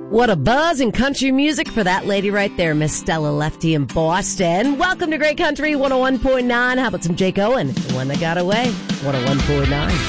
What a buzz in country music for that lady right there, Miss Stella Lefty in Boston. Welcome to Great Country 101.9. How about some Jake Owen? The one that got away. 101.9.